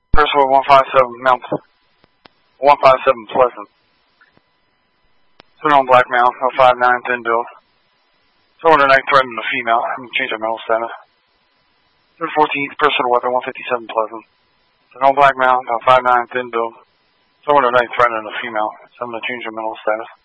Personal 157 Mount. 157 Pleasant. Put on black male, 059 thin build. Someone tonight threatening a female. I'm going to change their mental status. 14th personal weapon, 157 Pleasant. Put on black male, 059 thin build. Someone tonight threatening a female. So I'm going to change their mental status.